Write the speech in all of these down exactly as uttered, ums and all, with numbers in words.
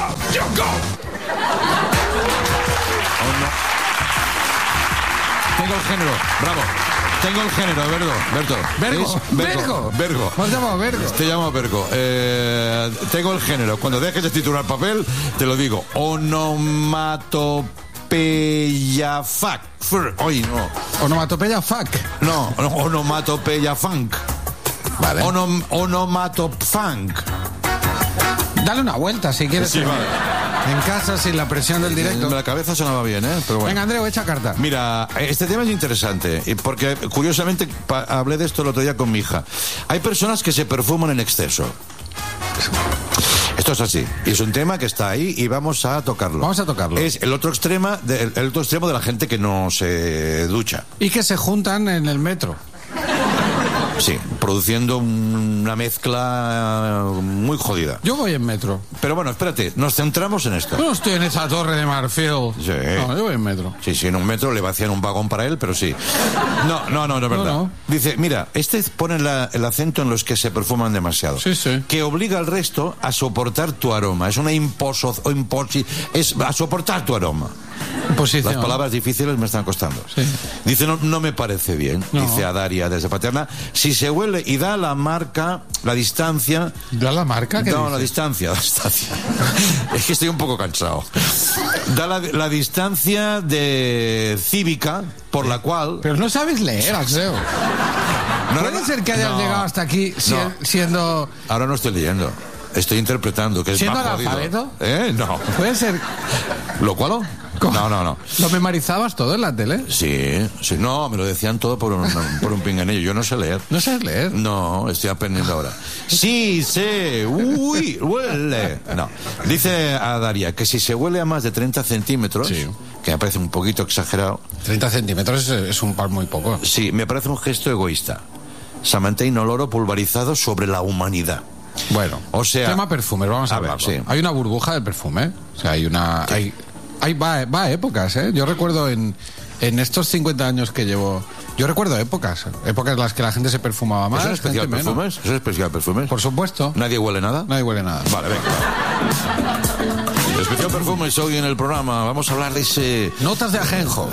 You go. Tengo el género, bravo. Tengo el género, Berto. Berto. Vergo. Vergo. Vergo. ¿Cómo te llamas, Vergo? Te llamo Bergo. Eh, tengo el género. Cuando dejes de titular papel, te lo digo. Onomatopeya fuck. Hoy no. Onomatopeya fuck. No, onomatopeya funk. Vale. Onom, onomatopfunk. Dale una vuelta si quieres. Sí, en, vale. en casa sin la presión del directo. La cabeza sonaba bien, ¿eh? Pero bueno. Venga, Andreu, echa carta. Mira, este tema es interesante, y porque curiosamente pa- hablé de esto el otro día con mi hija. Hay personas que se perfuman en exceso. Esto es así. Y es un tema que está ahí y vamos a tocarlo. Vamos a tocarlo. Es el otro extremo de, el, el otro extremo de la gente que no se ducha. Y que se juntan en el metro. Sí, produciendo una mezcla muy jodida. Yo voy en metro. Pero bueno, espérate, nos centramos en esto. Yo no estoy en esa torre de marfil. Sí. No, yo voy en metro. Sí, sí, en un metro le vacían un vagón para él, pero sí. No, no, no, no es verdad. No, no. Dice, mira, este pone la- el acento en los que se perfuman demasiado. Sí, sí. Que obliga al resto a soportar tu aroma. Es una imposo, o imposi, es a soportar tu aroma. Posición. Las palabras difíciles me están costando. Sí. Dice, no, no me parece bien, No. dice a Daria desde Paterna. Si se huele y da la marca, la distancia... ¿Da la marca? ¿Qué No, dices? la distancia, la distancia. Es que estoy un poco cansado. Da la, la distancia de cívica por la cual... Pero no sabes leer, Axel. No, ¿Puede no, ser que hayas no. llegado hasta aquí si- No. siendo... Ahora no estoy leyendo. Estoy interpretando, que es ¿Siendo más jodido. analfabeto? ¿Eh? No. ¿Puede ser... ¿Lo cual? ¿Cómo? No, no, no. ¿Lo memorizabas todo en la tele? Sí, sí, no, me lo decían todo por un, por un pinganillo. Yo no sé leer. ¿No sabes leer? No, estoy aprendiendo ahora. Sí, sé, uy, huele. No, dice a Daria que si se huele a más de treinta centímetros, Sí. que me parece un poquito exagerado, treinta centímetros es, es un par muy poco. sí, me parece un gesto egoísta. Samantha Inoloro pulverizado sobre la humanidad. Bueno, O sea- tema perfumes, vamos a, A ver, hablarlo. sí. Hay una burbuja de perfume. O sea, hay una... Hay, hay, va, va a épocas, ¿eh? Yo recuerdo en, en estos cincuenta años que llevo... Yo recuerdo épocas. Épocas en las que la gente se perfumaba más. ¿Es un especial gente menos. perfumes? ¿Es un especial perfumes? Por supuesto. ¿Nadie huele nada? Nadie huele nada. Vale, venga. Especial perfumes hoy en el programa. Vamos a hablar de ese... Notas de ajenjo.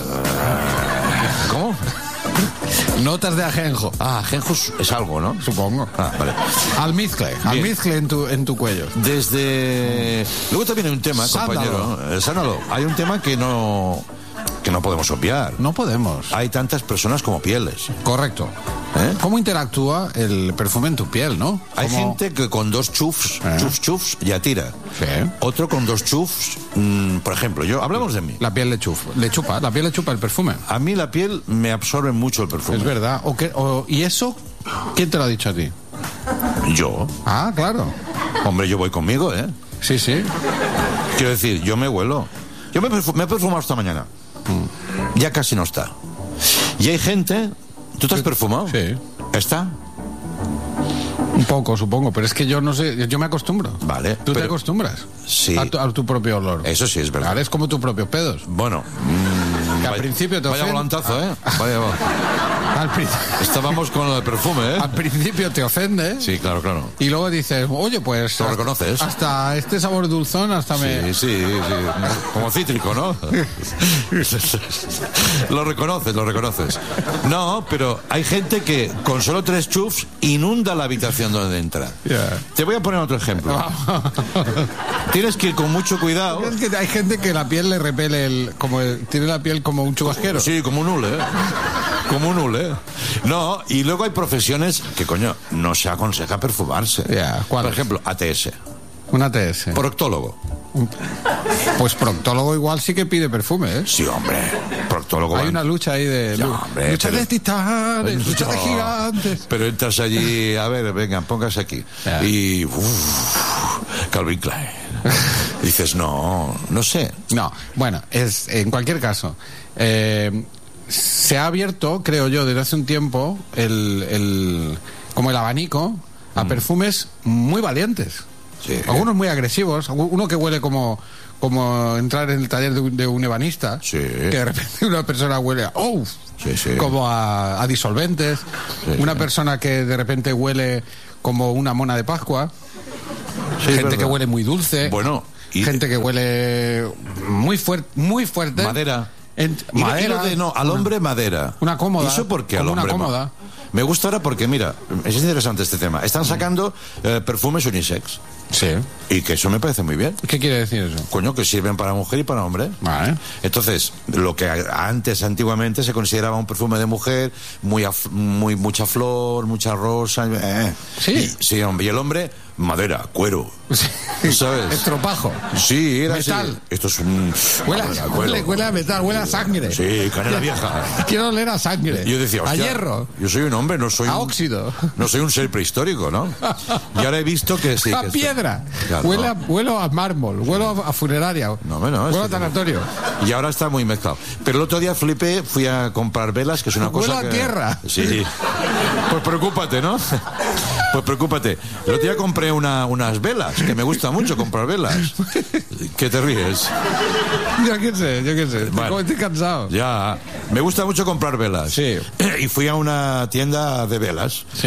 ¿Cómo? Notas de ajenjo. Ah, ajenjo es algo, ¿no? Supongo. Ah, vale. Almizcle. Almizcle en tu, en tu cuello. Desde... Luego también hay un tema, Sándalo. compañero. Eh, Sándalo. Hay un tema que no... que no podemos obviar. No podemos. Hay tantas personas como pieles. Correcto. ¿Eh? ¿Cómo interactúa el perfume en tu piel, no? Hay ¿Cómo- gente que con dos chufs, ¿Eh? chufs, chufs, ya tira. Sí. Otro con dos chufs, mm, por ejemplo, yo, hablamos de mí. La piel le chupa, le chupa, la piel le chupa el perfume. A mí la piel me absorbe mucho el perfume. Es verdad. ¿O qué- o- ¿Y eso quién te lo ha dicho a ti? Yo, Ah, claro. hombre, yo voy conmigo, ¿eh? Sí, sí. Quiero decir, yo me huelo. Yo me, perfu- me he perfumado esta mañana. Ya casi no está. Y hay gente... ¿Tú te has perfumado? Sí. ¿Está? Un poco, supongo, pero es que yo no sé, yo me acostumbro. Vale, ¿Tú te pero- acostumbras? Sí. A tu, a tu propio olor. Eso sí es verdad. Claro, es como tus propios pedos. Bueno. Que al vaya- principio te Vaya ofende. volantazo, ¿eh? Vaya, va- Al, pri- Estábamos con el perfume, ¿eh? al principio te ofende. Sí, claro, claro. Y luego dices, oye, pues... Lo hasta- reconoces. Hasta este sabor dulzón, hasta me... Sí, sí, sí. Como cítrico, ¿no? Lo reconoces, lo reconoces. No, pero hay gente que con solo tres chufs inunda la habitación donde entra. Ya. Te voy a poner otro ejemplo. Tienes que ir con mucho cuidado. Es que hay gente que la piel le repele el... Como el- tiene la piel como un chubasquero. Sí, como un hule, ¿eh? Como un hule. No, y luego hay profesiones que, coño, no se aconseja perfumarse. Ya, ¿cuál? Por ejemplo, A T S, Una T S. proctólogo. Pues proctólogo igual sí que pide perfume, ¿eh? Sí, hombre, proctólogo. Hay va- una lucha ahí de... No, lu- hombre, lucha pero- de titanes, lucha de No, gigantes. Pero entras allí, a ver, venga, póngase aquí. Ya. Y. Uf, Calvin Klein. Dices, no, no sé. No, bueno, es en cualquier caso. eh, se ha abierto, creo yo, desde hace un tiempo, el, el como el abanico a perfumes muy valientes. Sí. Algunos muy agresivos. Uno que huele como, como entrar en el taller de un, de un ebanista. Sí. Que de repente una persona huele a... ¡Oh! Sí, sí. Como a, a disolventes. Sí, una sí. persona que de repente huele como una mona de Pascua. Sí, es Gente que verdad. huele muy dulce. Bueno, y gente que huele muy fuerte, muy fuerte. Madera. En, Y, madera. y lo de no, al hombre madera. Una cómoda. ¿Y eso por qué al como hombre? una cómoda. Me gusta ahora porque, mira, es interesante este tema. Están sacando eh, perfumes unisex. Sí. Y que eso me parece muy bien. ¿Qué quiere decir eso? Coño, que sirven para mujer y para hombre. Vale. Entonces, lo que a- antes, antiguamente, se consideraba un perfume de mujer, muy, af- muy mucha flor, mucha rosa. Eh. Sí. Y, sí, hombre. Y el hombre, madera, cuero. Sí. ¿Sabes? Estropajo. Sí, era así. Metal. Esto es un... Huele, madera, a- cuero. huele, huele a metal, huele a sangre. Sí, canela vieja. Quiero oler a sangre. Yo decía, a hostia, hierro. yo soy un hombre, no soy A un, óxido. no soy un ser prehistórico, ¿no? Y ahora he visto que sí. a que esto- piedra. Claro. Huele, a, huelo a mármol. Huelo a, a funeraria. No, bueno, huelo es a que- tanatorio. Y ahora está muy mezclado. Pero el otro día flipé, fui a comprar velas, que es una cosa Huelo a que... tierra. Sí. Pues preocúpate, ¿no? Pues preocúpate. El otro día compré una, unas velas, que me gusta mucho comprar velas. ¿Qué te ríes? Yo qué sé, yo qué sé. Vale. Estoy cansado. Ya. Me gusta mucho comprar velas. Sí. Y fui a una tienda de velas. Sí.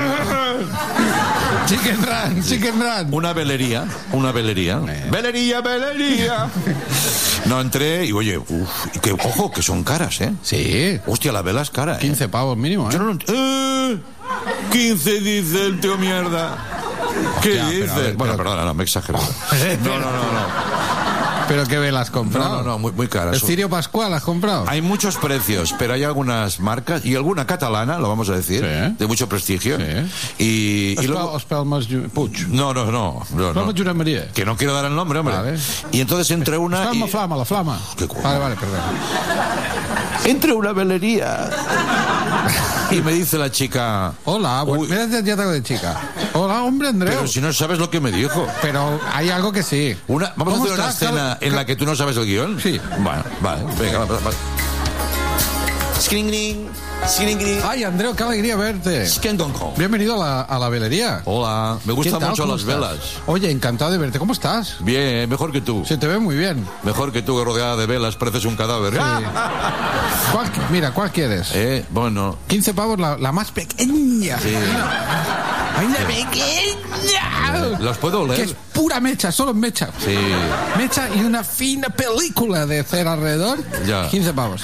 Chicken Run, Chicken Run. Una velería, una velería. Eh. Velería, velería. No, entré y oye, uf, y que, ojo, que son caras, ¿eh? Sí. Hostia, la vela es cara, ¿eh? quince pavos mínimo, ¿eh? Yo no lo ent- ¡Eh! quince dice el tío mierda. ¿Qué Ya, pero dice? a ver, bueno, pero- perdona, no, me he exagerado. No, no, no, no. ¿Pero qué velas has comprado? No, no, no, muy, muy caras. ¿El Cirio Pascual has comprado? Hay muchos precios, pero hay algunas marcas, y alguna catalana, lo vamos a decir, Sí. de mucho prestigio. Sí. Y, y luego... Espelmas Puig. No, no, no. no, no. Espelmas Josep Maria. Que no quiero dar el nombre, hombre. Vale. Y entonces entré una... Espelma y- Flama, la Flama. Qué cu- Vale, vale, perdón. Entre una velería. Y me dice la chica... Hola, bueno, Uy. mira, ya tengo de chica. Hola, hombre, Andreu. Pero si no sabes lo que me dijo. Pero hay algo que sí. Una, vamos a ¿Cómo hacer una estás? escena Cal- en la que tú no sabes el guión. Sí. Bueno, vale. Venga, va, va, va. Skring, skring, Ay, Andreu, qué alegría verte. skring. Bienvenido a la, a la velería. Hola, me ¿Qué gustan tal? mucho ¿Cómo las estás? velas. Oye, encantado de verte. ¿Cómo estás? Bien, mejor que tú. Se te ve muy bien. Mejor que tú, rodeada de velas, pareces un cadáver. Sí. ¿Cuál- mira, ¿cuál quieres? Eh, bueno, quince pavos, la, la más pequeña. sí. ¡Ay, la pequeña! ¿Las puedo Que es oler? pura mecha, solo mecha. Sí. Mecha y una fina película de cera alrededor. Ya. quince pavos.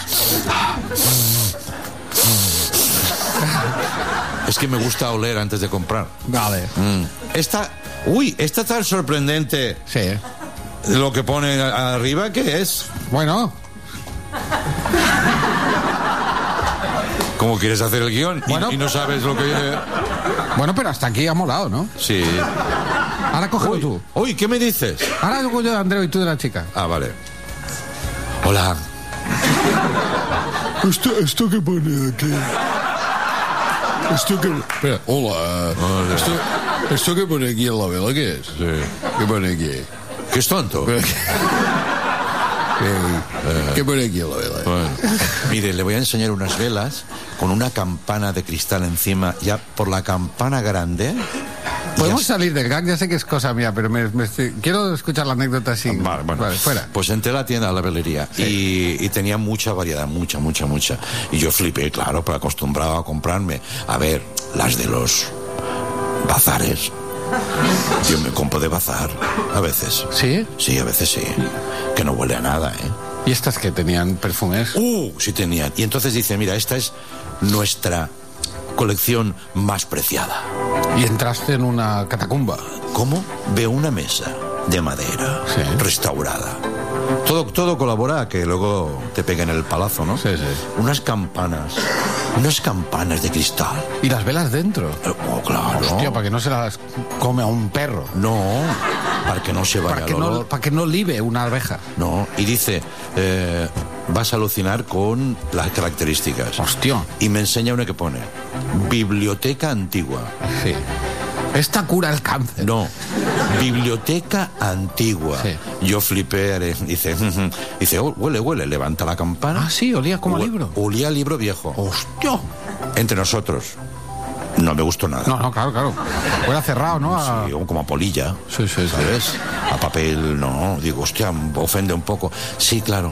Es que me gusta oler antes de comprar. Vale. Mm. Esta, uy, esta tan sorprendente, Sí. lo que pone a- arriba, ¿qué es? Bueno, ¿Cómo quieres hacer el guión? Y- Bueno. y, no sabes lo que viene. bueno, pero hasta aquí ha molado, ¿no? Sí. Ahora cógelo Uy, tú. uy, ¿qué me dices? Ahora hago yo de Andreu y tú de la chica. Ah, vale. Hola. ¿Esto, esto que pone aquí? Esto que... Espera, hola. Hola. Esto, esto que pone aquí en la vela, ¿qué es? Sí. ¿Qué pone aquí? ¿Qué es tonto? ¿Qué, ¿Qué pone aquí en la vela? Bueno. Mire, le voy a enseñar unas velas con una campana de cristal encima, ya por la campana grande. Podemos Ya- salir del gag, ya sé que es cosa mía, pero me, me estoy- quiero escuchar la anécdota así. Vale, bueno. fuera. Pues entré a la tienda, a la velería, y, y tenía mucha variedad, mucha, mucha, mucha. Y yo flipé, claro, pero acostumbrado a comprarme. A ver, las de los bazares. Yo me compro de bazar, a veces. ¿Sí? Sí, a veces sí. Que no huele a nada, ¿eh? ¿Y estas que tenían perfumes? Uh, sí tenían. Y entonces dice, mira, esta es nuestra colección más preciada. Y entraste en una catacumba. ¿Cómo? Veo una mesa de madera, Sí. restaurada. Todo, todo colabora a que luego te peguen el palazo, ¿no? Sí, sí. Unas campanas, unas campanas de cristal. Y las velas dentro. Oh, claro. Hostia, para que no se las come a un perro. No, para que no se vaya Para que, el no, olor. para que no libe una abeja. No, y dice, eh, vas a alucinar con las características. Hostia. Y me enseña una que pone, biblioteca antigua. Sí. Esta cura el cáncer. No, biblioteca antigua. Sí. Yo flipé, haré- dice, dice, oh, huele, huele, levanta la campana. Ah, sí, olía como a Hue- libro. Olía a libro viejo. Hostia. Entre nosotros. No me gustó nada. No, no, claro, claro. Huele cerrado, ¿no? A- Sí, como a polilla. Sí, sí, sí. ¿Sabes? A papel, no. Digo, hostia, ofende un poco. Sí, claro.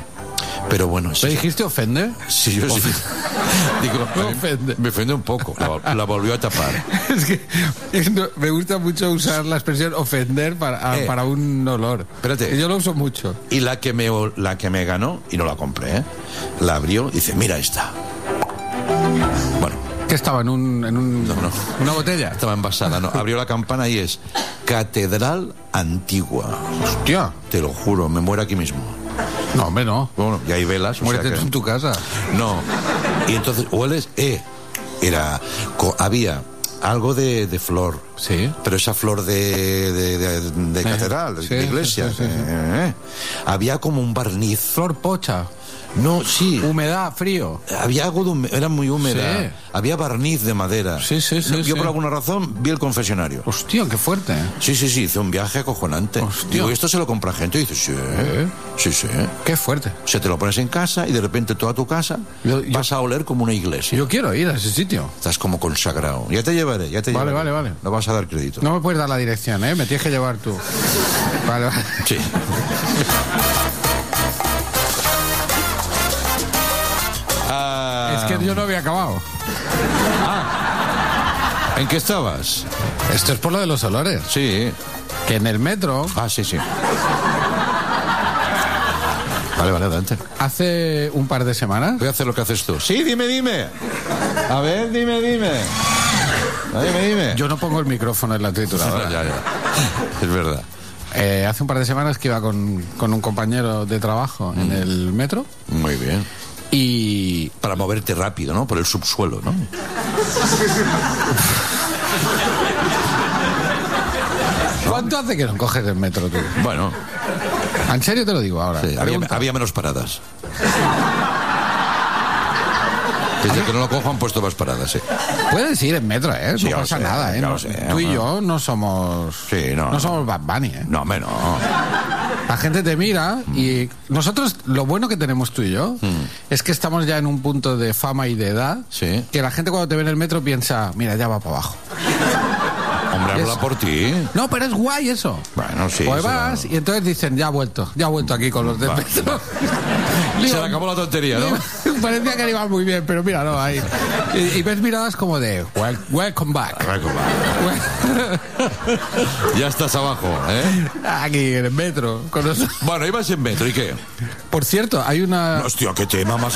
Pero bueno, sí. ¿Te dijiste ofende? Sí, yo sí. Digo, Me a mí ofende. Me ofende un poco. La, la volvió a tapar. Es que es- no, me gusta mucho usar la expresión ofender para, a- Eh. para un olor. Espérate. Yo lo uso mucho. Y la que me, la que me ganó, y no la compré, ¿eh? La abrió y dice, mira esta. Bueno, ¿Qué estaba? ¿En, un, en un, No, no. una botella? estaba envasada, ¿no? Abrió la campana y es Catedral Antigua. Hostia. Te lo juro, me muero aquí mismo. No, hombre, no. Bueno, y hay velas. o sea Muérete que- tú en tu casa. No. Y entonces, hueles, eh, era, co- había algo de, de flor. Sí. Pero esa flor de, de, de- de Eh, catedral, de, sí, de iglesia. sí, sí, sí, sí. eh, eh. Había como un barniz. Flor pocha. No, sí. Humedad, frío. Había algo de hume- era muy húmeda. Sí. Había barniz de madera. Sí, sí, sí, No, yo sí. por alguna razón vi el confesionario. Hostia, qué fuerte. Sí, sí, sí, hice un viaje acojonante. Hostia. Digo, ¿esto se lo compra gente? Y dices, sí, sí, sí. Qué fuerte. O sea, te lo pones en casa y de repente toda tu casa Yo- yo- vas a oler como una iglesia. Yo quiero ir a ese sitio. Estás como consagrado. Ya te llevaré, ya te Vale, llevaré. vale, vale. No vas a dar crédito. No me puedes dar la dirección, ¿eh? Me tienes que llevar tú. Vale, vale. Sí. Ah, Es que yo no había acabado. ¿En qué estabas? Esto es por lo de los olores. Sí. Que en el metro, Ah, sí, sí. Vale, vale, adelante. hace un par de semanas, Voy a hacer lo que haces tú. Sí, dime, dime. A ver, dime, dime. Ah, Dime, dime. yo no pongo el micrófono en la trituradora. Ya, ya. Es verdad. Eh, hace un par de semanas que iba con, con un compañero de trabajo en el metro Muy bien. y... Para moverte rápido, ¿no? Por el subsuelo, ¿no? ¿Cuánto hace que no coges el metro tú? Bueno, En serio te lo digo ahora. sí, había, Pregunta. había menos paradas. Desde que no lo cojo han puesto más paradas, sí. Puedes ir en metro, ¿eh? Sí, No ya lo pasa sé, nada, ¿eh? ya lo No- sé, Tú y no. yo no somos... Sí, no, no. somos Bad Bunny, ¿eh? No, hombre, no. La gente te mira y nosotros, lo bueno que tenemos tú y yo, Mm. es que estamos ya en un punto de fama y de edad, Sí. que la gente cuando te ve en el metro piensa, mira, ya va para abajo. Hombre, habla Eso. por ti. No, pero es guay eso. Bueno, sí. Pues se la- vas y entonces dicen, ya ha vuelto, ya ha vuelto aquí con los del Va. metro. Se Digo, le acabó la tontería, ¿no? parecía que iba muy bien, pero mira, no, ahí. Y, y ves miradas como de, "Wel- welcome back. Ya estás abajo, ¿eh? Aquí en el metro. Con nosotros. Bueno, ibas en metro, ¿y qué? Por cierto, hay una... Hostia, qué tema más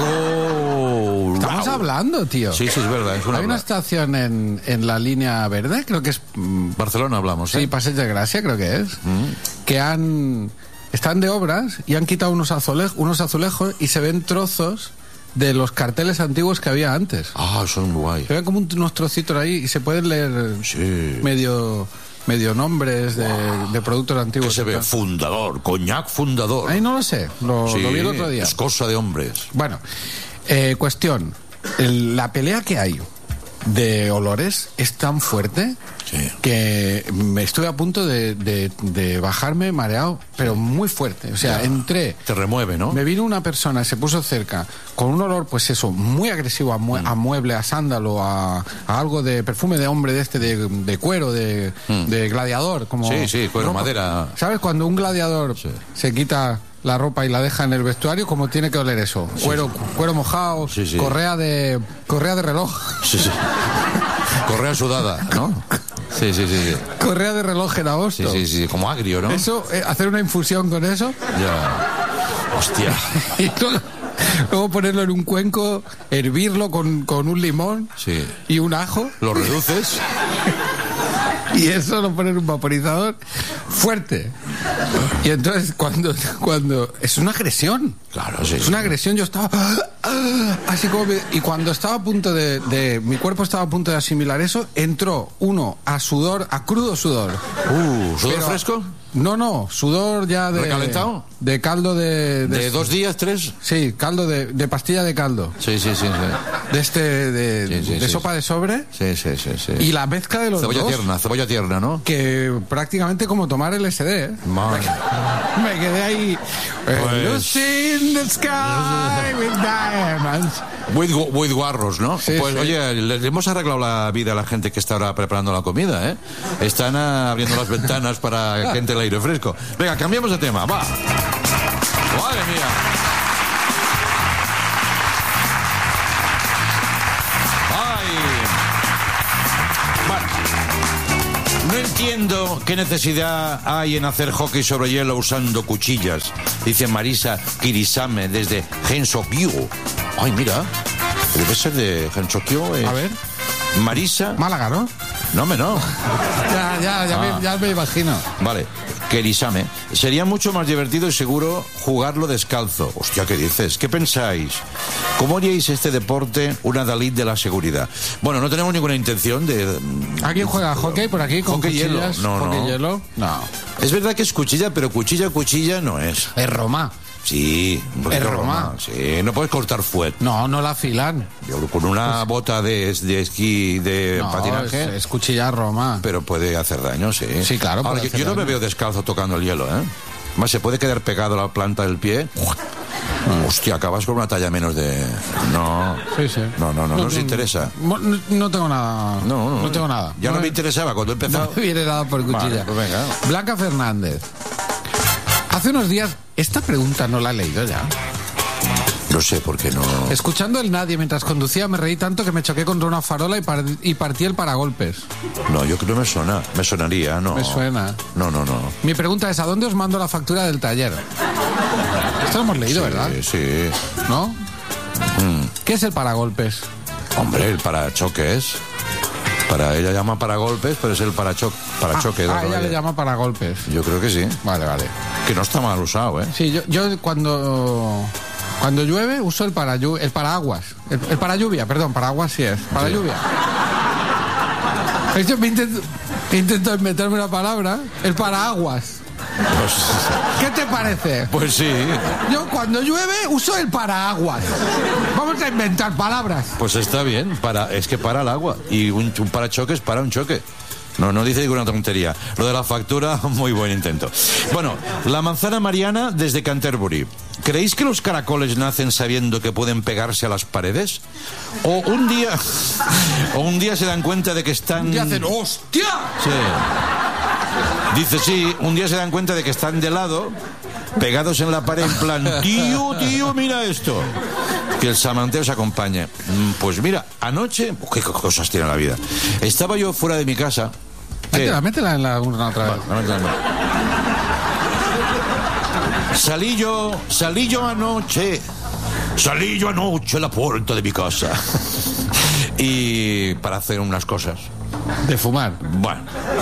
largo. Estamos Guau. hablando, tío. Sí, sí, es verdad. Es una Hay una habla- estación en, en la línea verde, creo que es... mm, Barcelona hablamos, sí, ¿eh? Passeig de Gracia, creo que es. Que han... Están de obras y han quitado unos, azulej- unos azulejos y se ven trozos de los carteles antiguos que había antes. Ah, son guay. Se ven como un- unos trocitos ahí y se pueden leer Sí. medio, medio nombres de, de productos ¿Qué antiguos. se y ve? tal. Fundador, coñac fundador. Ahí no lo sé, lo, Sí, lo vi el otro día. es cosa de hombres. Bueno, eh, cuestión. El- la pelea que hay de olores es tan fuerte Sí. que me estuve a punto de, de- de bajarme mareado, pero muy fuerte. O sea, Ya. entré, Te remueve, ¿no? me vino una persona, se puso cerca, con un olor, pues eso, muy agresivo a, mue- a mueble, a sándalo, a, a algo de perfume de hombre de este, de, de cuero, de, de gladiador. Como Sí, sí, cuero, ropa. madera. ¿Sabes? Cuando un gladiador Sí. se quita la ropa y la deja en el vestuario, ¿cómo tiene que oler eso? Cuero, cuero mojado, Sí, sí. correa de correa de reloj, Sí, sí. Correa sudada, ¿no? Sí, sí, sí. Sí, correa de reloj en agosto. sí, sí, sí. Como agrio, ¿no? Eso, eh, hacer una infusión con eso Ya. Hostia. y luego, luego ponerlo en un cuenco, hervirlo con, con un limón Sí. y un ajo Lo reduces. y eso lo poner en un vaporizador fuerte. Y entonces cuando cuando es una agresión. Claro, sí. Es una agresión, yo estaba así como me- y cuando estaba a punto de, de mi cuerpo estaba a punto de asimilar eso, entró uno a sudor, a crudo sudor. Uh, ¿sudor Pero- fresco? No, no, sudor ya de ¿Recalentado? de caldo de, ¿De dos días, tres? Sí, caldo de, de pastilla de caldo. Sí, sí, sí. Sí, De este de, Sí, sí, de sí, sopa sí. de sobre sí, sí. sí, sí. y la mezcla de los Cebolla dos tierna, cebolla tierna, ¿no? que prácticamente como tomar L S D, ¿eh? Madre. Me quedé ahí. eh, Pues- Lucy in the sky with diamonds. With, gu- with guarros, ¿no? Sí, pues sí. oye, le le hemos arreglado la vida a la gente que está ahora preparando la comida, ¿eh? Están ah, abriendo las ventanas para que entre el aire fresco. Venga, cambiamos de tema, va. Madre mía. entiendo qué necesidad hay en hacer hockey sobre hielo usando cuchillas, dice Marisa Kirisame desde Hensokyo. Ay, mira, debe ser de Hensokyo. Eh. A ver. Marisa. Málaga, ¿no? No, me no. ya, ya, ya, Ah. me, ya me imagino. Vale. Kirisame. Sería mucho más divertido y seguro jugarlo descalzo. Hostia, ¿qué dices? ¿Qué pensáis? ¿Cómo haríais este deporte una Dalí de la seguridad? Bueno, no tenemos ninguna intención de... ¿Alguien juega hockey por aquí con Hockey hielo. cuchillas? No, ¿Hockey no. hielo? No. Es verdad que es cuchilla, pero cuchilla, cuchilla no es. Es Roma. Sí, un poquito Es Roma. Sí, no puedes cortar fuet. No, no la afilan. Yo, con una bota de, de esquí, de No, patinaje, es, es cuchilla Roma. pero puede hacer daño, sí. Sí, claro, Ahora, puede yo, hacer yo no me daño. veo descalzo tocando el hielo, ¿eh? Más se puede quedar pegado a la planta del pie. Hostia, acabas con una talla menos de... No, Sí, sí. no, no, no, no os interesa. No, no tengo nada. No, no, no tengo nada. Ya no me interesaba cuando he No empezado. me viene nada por cuchilla. Vale, pues venga. Blanca Fernández. Hace unos días, esta pregunta no la he leído ya. No sé por qué no... Escuchando el nadie mientras conducía me reí tanto que me choqué contra una farola y, par- y partí el paragolpes. No, yo creo que me suena. Me sonaría, no. Me suena. No, no, no. Mi pregunta es, ¿a dónde os mando la factura del taller? Esto lo hemos leído, ¿verdad? Sí, sí. ¿No? ¿Qué es el paragolpes? Hombre, el parachoques. Para ella llama paragolpes, pero es el paracho parachoque. Ah, de ella la- le llama paragolpes. Yo creo que sí. Vale, vale. Que no está mal usado, ¿eh? Sí, yo, yo cuando cuando llueve uso el para el paraguas. El, el para lluvia, perdón, paraguas sí es. Para Sí. lluvia. Yo me intento, intento inventarme una palabra. El paraguas. Pues, ¿Qué te parece? pues sí. Yo cuando llueve uso el paraguas. Vamos a inventar palabras. Pues está bien. Para, es que para el agua. Y un, un parachoques para un choque. No, no dice ninguna tontería. Lo de la factura, muy buen intento. Bueno, la manzana Mariana desde Canterbury. ¿Creéis que los caracoles nacen sabiendo que pueden pegarse a las paredes? O un día... o un día se dan cuenta de que están... Y hacen ¡hostia! Sí. Dice, sí, un día se dan cuenta de que están de lado, pegados en la pared, en plan, tío, tío, mira esto. Que el samanteo se acompañe. Mm, Pues mira, anoche, qué cosas tiene la vida. Estaba yo fuera de mi casa. ¿Qué? Métela, métela en la urna otra vez. Vale, dame, dame. Salí yo, salí yo anoche. Salí yo anoche a la puerta de mi casa. Y para hacer unas cosas. De fumar. Bueno.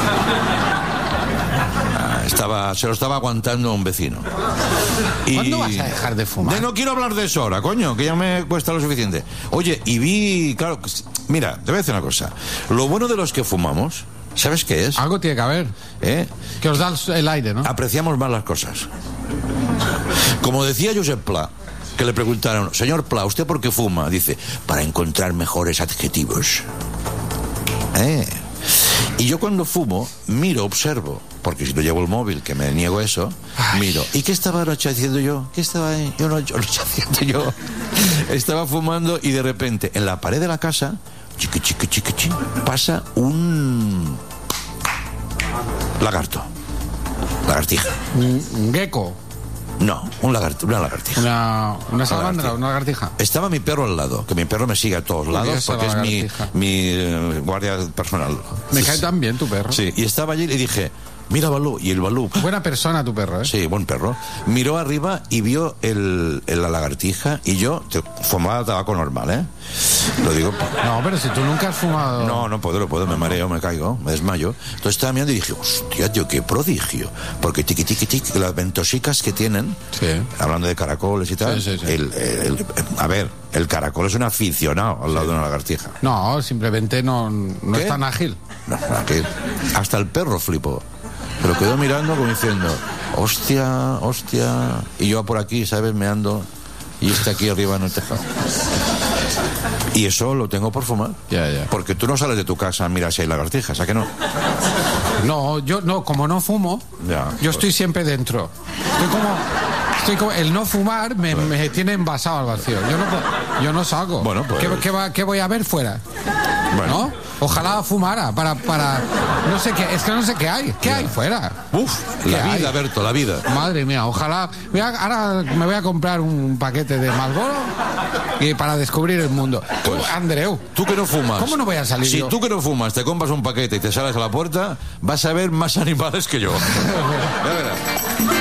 Ah, Estaba, se lo estaba aguantando un vecino. Y... ¿Cuándo vas a dejar de fumar? De no quiero hablar de eso ahora, coño, que ya me cuesta lo suficiente. Oye, y vi, claro, mira, te voy a decir una cosa. Lo bueno de los que fumamos, ¿sabes qué es? Algo tiene que haber. ¿Eh? Que os da el aire, ¿no? Apreciamos más las cosas. Como decía Josep Pla, que le preguntaron, señor Pla, ¿usted por qué fuma? Dice, para encontrar mejores adjetivos. ¿Eh? Y yo cuando fumo, miro, observo, porque si no llevo el móvil, que me niego eso, Ay. miro. ¿Y qué estaba anoche haciendo yo? ¿Qué estaba ahí? Yo no, yo no estaba haciendo yo. Estaba fumando y de repente, en la pared de la casa, chiqui, chiqui, chiqui, chiqui, pasa un lagarto. Lagartija. Un, un gecko. No, un lagarto, una lagartija. Una, una salamandra, lagartija. una lagartija. Estaba mi perro al lado, que mi perro me sigue a todos Uy, lados esa porque es mi, lagartija. mi eh, guardia personal. Me cae tan bien tu perro. Sí, y estaba allí y dije, mira Balú, y el Balú, Buena persona tu perro, ¿eh? sí, buen perro, miró arriba y vio el, el- la lagartija y yo te, fumaba tabaco normal, ¿eh? Lo digo... No, pero si tú nunca has fumado... No, no puedo, no puedo, me mareo, me caigo, me desmayo. Entonces estaba mirando y dije, hostia, tío, qué prodigio. Porque tiqui, tiqui, tiqui, las ventosicas que tienen, Sí. hablando de caracoles y tal, Sí, sí, sí. El, el- a ver, el caracol es un aficionado al lado de una lagartija. No, simplemente no, no ¿Qué? es tan ágil. No, no, que hasta el perro flipó. Pero quedó mirando como diciendo, hostia, hostia. Y yo por aquí, ¿sabes? Meando. Y este aquí arriba en el tejado. Y eso lo tengo por fumar. Ya, ya. Porque tú no sales de tu casa, mira si hay lagartijas, ¿a que no? No, yo no, como no fumo, Ya, yo pues. estoy siempre dentro. Estoy como, estoy como el no fumar me, me tiene envasado al vacío. Yo no, puedo- yo no salgo. Bueno, pues. ¿Qué, qué va- qué voy a ver fuera? Bueno, ¿No? Ojalá fumara para, para... No sé qué, es que no sé qué hay. ¿Qué hay fuera? Uf, la vida, hay? Berto, la vida. Madre mía, ojalá... Voy a, ahora me voy a comprar un paquete de Marlboro y para descubrir el mundo. Tú, pues, Andreu... Tú que no fumas... ¿Cómo no voy a salir Si yo? tú que no fumas te compras un paquete y te sales a la puerta, vas a ver más animales que yo. Ya verás.